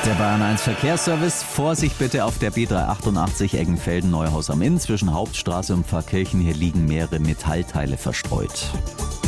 Der Bayern 1 Verkehrsservice. Vorsicht bitte auf der B388 Eggenfelden-Neuhaus am Inn zwischen Hauptstraße und Pfarrkirchen. Hier liegen mehrere Metallteile verstreut.